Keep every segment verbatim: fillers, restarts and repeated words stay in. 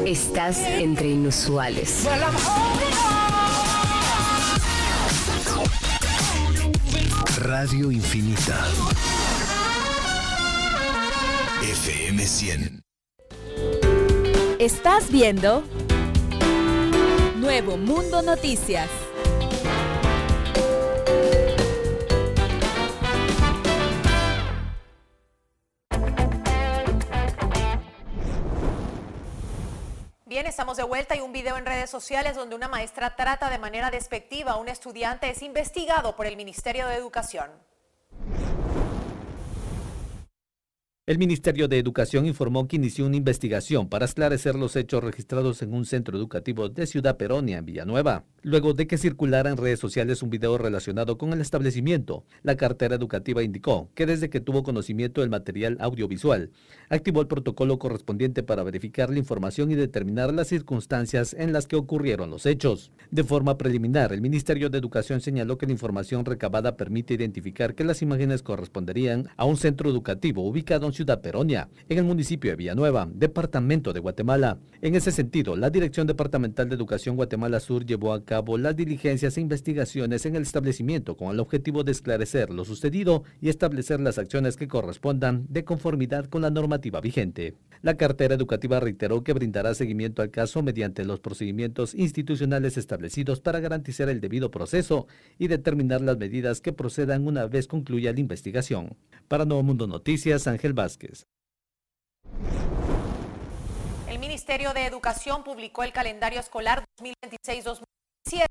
Estás entre inusuales. Radio Infinita. F M cien. Estás viendo Nuevo Mundo Noticias. Bien, estamos de vuelta y un video en redes sociales donde una maestra trata de manera despectiva a un estudiante es investigado por el Ministerio de Educación. El Ministerio de Educación informó que inició una investigación para esclarecer los hechos registrados en un centro educativo de Ciudad Peronia, en Villanueva, luego de que circulara en redes sociales un video relacionado con el establecimiento. La cartera educativa indicó que desde que tuvo conocimiento del material audiovisual, activó el protocolo correspondiente para verificar la información y determinar las circunstancias en las que ocurrieron los hechos. De forma preliminar, el Ministerio de Educación señaló que la información recabada permite identificar que las imágenes corresponderían a un centro educativo ubicado en Ciudad Peronia, en el municipio de Villanueva, departamento de Guatemala. En ese sentido, la Dirección Departamental de Educación Guatemala Sur llevó a cabo las diligencias e investigaciones en el establecimiento con el objetivo de esclarecer lo sucedido y establecer las acciones que correspondan de conformidad con la normativa vigente. La cartera educativa reiteró que brindará seguimiento al caso mediante los procedimientos institucionales establecidos para garantizar el debido proceso y determinar las medidas que procedan una vez concluya la investigación. Para Nuevo Mundo Noticias, Ángel Vázquez. El Ministerio de Educación publicó el calendario escolar dos mil veintiséis dos mil veintisiete.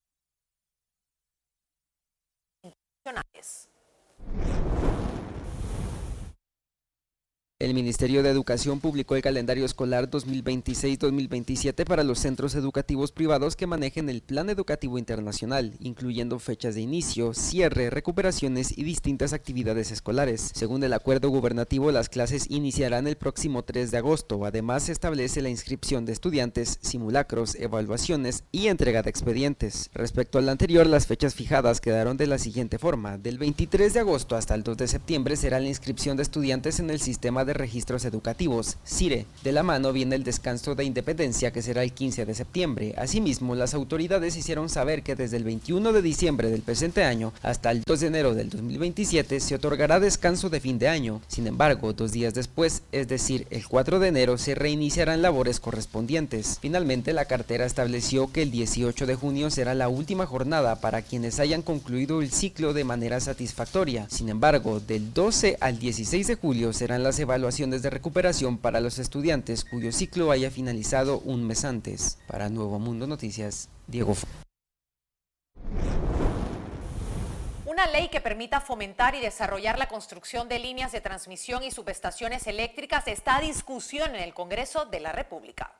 El Ministerio de Educación publicó el calendario escolar dos mil veintiséis dos mil veintisiete para los centros educativos privados que manejen el Plan Educativo Internacional, incluyendo fechas de inicio, cierre, recuperaciones y distintas actividades escolares. Según el acuerdo gubernativo, las clases iniciarán el próximo tres de agosto. Además, se establece la inscripción de estudiantes, simulacros, evaluaciones y entrega de expedientes. Respecto al anterior, las fechas fijadas quedaron de la siguiente forma. Del veintitrés de agosto hasta el dos de septiembre será la inscripción de estudiantes en el sistema de de registros educativos, SIRE. De la mano viene el descanso de independencia, que será el quince de septiembre. Asimismo, las autoridades hicieron saber que desde el veintiuno de diciembre del presente año hasta el dos de enero del dos mil veintisiete se otorgará descanso de fin de año. Sin embargo, dos días después, es decir, el cuatro de enero, se reiniciarán labores correspondientes. Finalmente, la cartera estableció que el dieciocho de junio será la última jornada para quienes hayan concluido el ciclo de manera satisfactoria. Sin embargo, del doce al dieciséis de julio serán las evaluaciones evaluaciones de recuperación para los estudiantes cuyo ciclo haya finalizado un mes antes. Para Nuevo Mundo Noticias, Diego. Una ley que permita fomentar y desarrollar la construcción de líneas de transmisión y subestaciones eléctricas está a discusión en el Congreso de la República.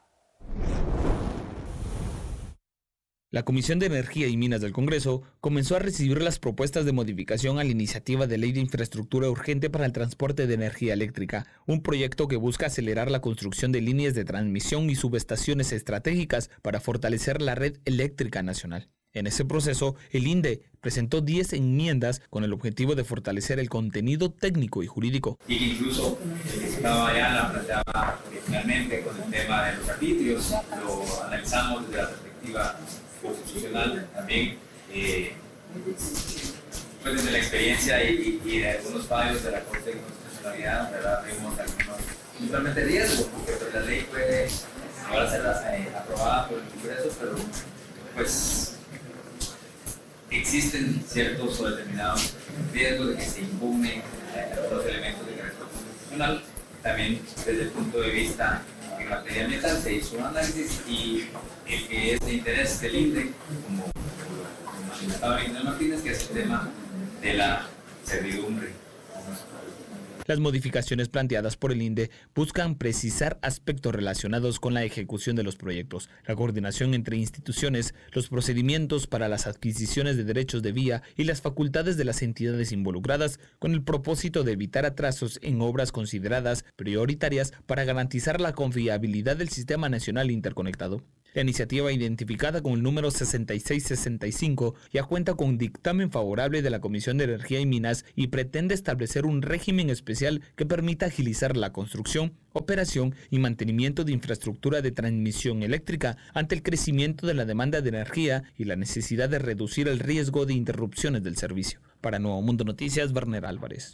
La Comisión de Energía y Minas del Congreso comenzó a recibir las propuestas de modificación a la iniciativa de Ley de Infraestructura Urgente para el Transporte de Energía Eléctrica, un proyecto que busca acelerar la construcción de líneas de transmisión y subestaciones estratégicas para fortalecer la red eléctrica nacional. En ese proceso, el I N D E presentó diez enmiendas con el objetivo de fortalecer el contenido técnico y jurídico. Y que incluso el diputado Ayala planteaba originalmente con el tema de los arbitrios, lo analizamos desde la perspectiva constitucional también, eh, pues desde la experiencia y, y, y de algunos fallos de la Corte de Constitucionalidad, ¿verdad? Vimos algunos, principalmente riesgos, porque pues, la ley puede ahora ser eh, aprobada por el Congreso, pero pues existen ciertos o determinados riesgos de que se impugnen eh, los elementos de carácter constitucional. También desde el punto de vista en materia ambiental se hizo un análisis y el que es de interés del I N D E, como, como manifestaba Ignacio Martínez, que es el tema de la servidumbre. Las modificaciones planteadas por el I N D E buscan precisar aspectos relacionados con la ejecución de los proyectos, la coordinación entre instituciones, los procedimientos para las adquisiciones de derechos de vía y las facultades de las entidades involucradas, con el propósito de evitar atrasos en obras consideradas prioritarias para garantizar la confiabilidad del Sistema Nacional Interconectado. La iniciativa, identificada con el número sesenta y seis sesenta y cinco, ya cuenta con dictamen favorable de la Comisión de Energía y Minas y pretende establecer un régimen especial que permita agilizar la construcción, operación y mantenimiento de infraestructura de transmisión eléctrica ante el crecimiento de la demanda de energía y la necesidad de reducir el riesgo de interrupciones del servicio. Para Nuevo Mundo Noticias, Werner Álvarez.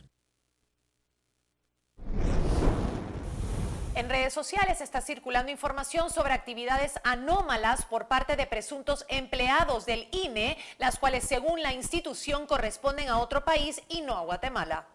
En redes sociales está circulando información sobre actividades anómalas por parte de presuntos empleados del I N E, las cuales según la institución corresponden a otro país y no a Guatemala.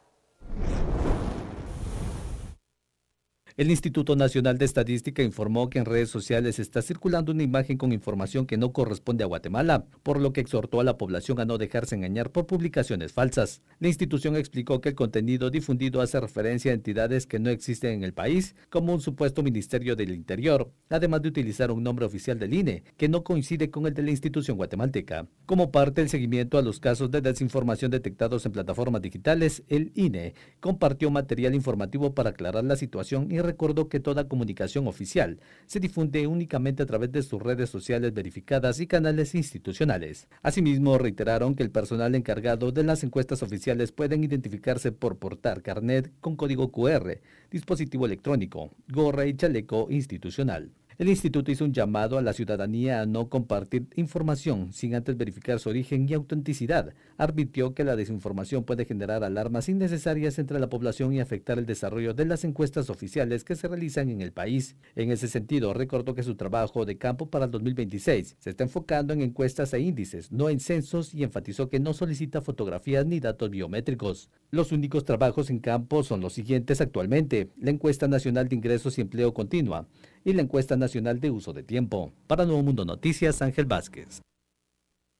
El Instituto Nacional de Estadística informó que en redes sociales está circulando una imagen con información que no corresponde a Guatemala, por lo que exhortó a la población a no dejarse engañar por publicaciones falsas. La institución explicó que el contenido difundido hace referencia a entidades que no existen en el país, como un supuesto Ministerio del Interior, además de utilizar un nombre oficial del I N E, que no coincide con el de la institución guatemalteca. Como parte del seguimiento a los casos de desinformación detectados en plataformas digitales, el I N E compartió material informativo para aclarar la situación y recordó que toda comunicación oficial se difunde únicamente a través de sus redes sociales verificadas y canales institucionales. Asimismo, reiteraron que el personal encargado de las encuestas oficiales pueden identificarse por portar carnet con código cu erre, dispositivo electrónico, gorra y chaleco institucional. El instituto hizo un llamado a la ciudadanía a no compartir información sin antes verificar su origen y autenticidad. Advirtió que la desinformación puede generar alarmas innecesarias entre la población y afectar el desarrollo de las encuestas oficiales que se realizan en el país. En ese sentido, recordó que su trabajo de campo para el dos mil veintiséis se está enfocando en encuestas e índices, no en censos, y enfatizó que no solicita fotografías ni datos biométricos. Los únicos trabajos en campo son los siguientes actualmente: la encuesta nacional de ingresos y empleo continua y la encuesta nacional de uso de tiempo. Para Nuevo Mundo Noticias, Ángel Vázquez.